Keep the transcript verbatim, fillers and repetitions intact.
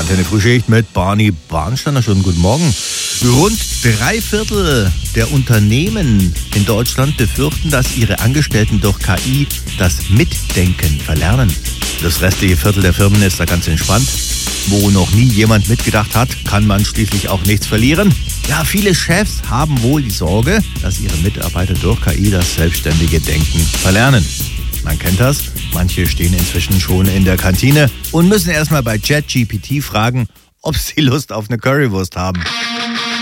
Antenne Frühschicht mit Barney Barnsteiner. Schönen guten Morgen. Rund drei Viertel der Unternehmen in Deutschland befürchten, dass ihre Angestellten durch K I das Mitdenken verlernen. Das restliche Viertel der Firmen ist da ganz entspannt. Wo noch nie jemand mitgedacht hat, kann man schließlich auch nichts verlieren. Ja, viele Chefs haben wohl die Sorge, dass ihre Mitarbeiter durch K I das selbstständige Denken verlernen. Man kennt das. Manche stehen inzwischen schon in der Kantine und müssen erstmal bei ChatGPT fragen, ob sie Lust auf eine Currywurst haben.